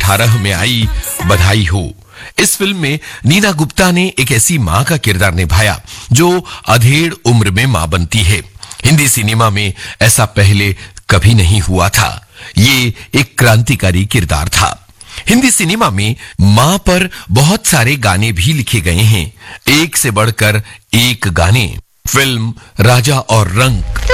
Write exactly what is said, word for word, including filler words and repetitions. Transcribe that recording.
अठारह में आई बधाई हो। इस फिल्म में नीना गुप्ता ने एक ऐसी मां का किरदार निभाया जो अधेड़ उम्र में मां बनती है। हिंदी सिनेमा में ऐसा पहले कभी नहीं हुआ था। ये एक क्रांतिकारी किरदार था। हिंदी सिनेमा में मां पर बहुत सारे गाने भी लिखे गए हैं, एक से बढ़कर एक गाने। फिल्म राजा और रंक